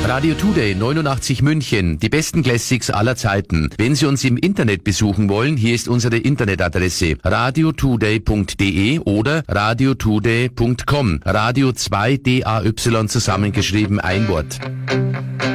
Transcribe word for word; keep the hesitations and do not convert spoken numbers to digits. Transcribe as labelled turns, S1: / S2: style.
S1: Radio Today neunundachtzig München, die besten Classics aller Zeiten. Wenn Sie uns im Internet besuchen wollen, hier ist unsere Internetadresse radio today punkt de oder radio today punkt com. Radio zwei D A Y zusammengeschrieben, ein Wort.